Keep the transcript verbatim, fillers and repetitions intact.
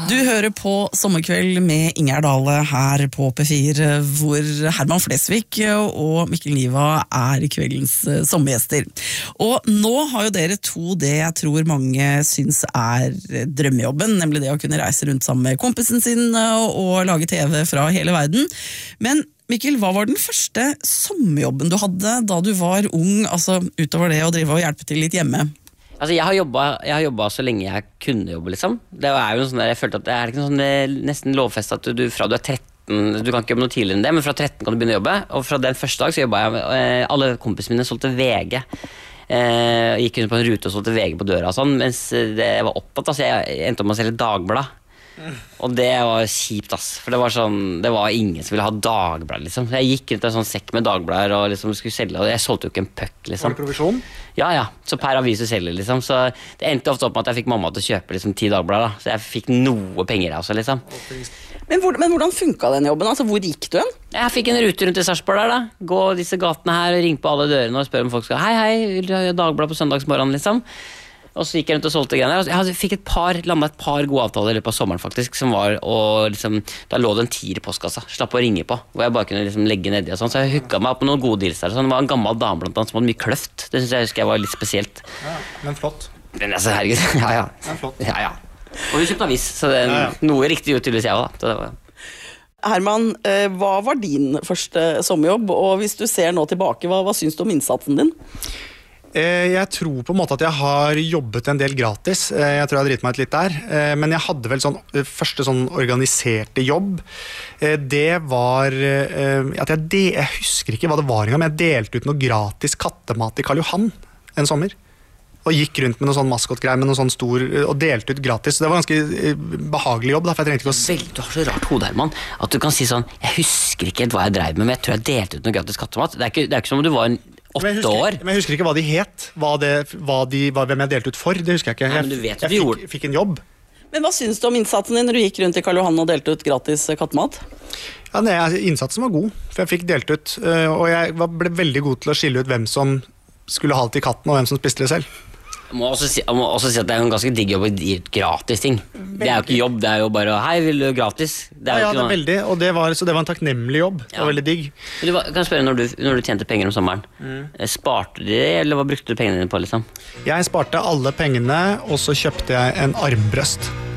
Du hører på Sommerkveld med Ingjerd Dale her på P fire, hvor Herman Flesvig og Mikkel Niva er kveldens sommergjester. Og nå har jo dere to det jeg tror mange syns er drømmejobben, nemlig det å kunne reise rundt sammen med kompisen sin og lage T V fra hele verden. Men Mikkel, hva var den første sommerjobben du hadde da du var ung, altså utover det å drive og hjelpe til litt hjemme? Altså, jeg har jobbet, jeg har jobbet så lenge jeg kunne jobbe, liksom. Det er jo sånn der, jeg følte at det er ikke sånn, det er nesten lovfest at du, fra du er tretten, du kan ikke jobbe noe tidligere enn det, men fra tretten kan du begynne å jobbe, og fra den første dag så jobbet jeg, alle kompisene mine solgte V G. Jeg gikk rundt på en rute og solgte V G på døra og sånn, mens det var opptatt, altså jeg endte om å selge Dagblad. Og det var kjipt, ass. For det var sånn, det var ingen som ville ha Dagblad, liksom. Jeg gikk rundt en sånn sekk med Dagblader og liksom skulle selge, og jeg solgte jo ikke en puck, liksom. Var det provisjon? Ja, ja. Så per avis du selger, liksom. Så det endte ofte opp med at jeg fikk mamma til å kjøpe liksom ti Dagblader, da. Så jeg fikk noe penger også, liksom. Men, hvor, men hvordan funket den jobben? Altså, hvor gikk du hen? Jeg fikk en rute rundt i Sarpsborg der, da. Gå disse gatene her og ringe på alle dørene og spørre om folk skal, hei, hei, vil du ha Dagblad på søndagsmorgen, liksom? Og så gikk jeg rundt og solgte greier. Jeg fikk et par, landet et par gode avtaler i løpet av sommeren faktisk, som var, og liksom, da lå det en tier i postkassa, slapp å ringe på, hvor jeg bare kunne liksom legge ned i og sånn, så jeg hooket meg opp med noen gode deals der. Sånn. Det var en gammel dame blant annet som hadde mye kløft, det synes jeg husker jeg var litt spesielt. Ja, men flott. Men altså, herregud, ja, ja. Men flott. Ja, ja. Og vi kjøpte avis, så det er ja, ja. Noe riktig ut tydeligvis jeg også, da. Så det var... Herman, hva var din første sommerjobb, og hvis du ser nå tilbake, hva, hva synes du om innsatsen din? Jeg tror på en måte at jeg har jobbet en del gratis. Jeg tror jeg har dritt meg ut litt der. Men jeg hadde vel sånn, første sånn organiserte jobb. Det var at jeg, de, jeg husker ikke hva det var engang, men jeg delte ut noe gratis kattemat i Karl Johan en sommer. Og gikk rundt med noe sånn maskotgreier med noe sånn stor, og delte ut gratis. Så det var en ganske behagelig jobb, da, for jeg trengte ikke å... Vel, du har så rart hode, Herman, at du kan si sånn, jeg husker ikke hva jeg drev med, men jeg tror jeg delte ut noe gratis kattemat. Det er ikke, det er ikke som om du var en åtte men husker, år. Men jeg husker ikke hva de het, hva det, hva de, hva, hvem jeg delte ut for, det husker jeg ikke. Ja, men du vet, jeg du fikk, gjorde... fikk en jobb. Men hva synes du om innsatsen din når du gikk rundt i Karl Johan og delte ut gratis kattemat? Ja, nei, innsatsen var god, for jeg fikk delt ut, og jeg ble veldig god til å skille ut hvem som skulle ha det til katten, og hvem som spiste det selv. Jeg må også si, jeg må også si at det er en ganske digg jobb å gi ut gratis ting. Veldig. Det er jo ikke jobb, det er jo bare hei, vil du gratis? Det er ja, ja, det er veldig, og det var, så det var en takknemlig jobb. Det ja. var veldig digg. Men du, kan jeg spørre, når du, når du tjente penger om sommeren, mm. sparte du det, eller hva brukte du pengene dine på, liksom? Jeg sparte alle pengene, og så kjøpte jeg en armbrøst.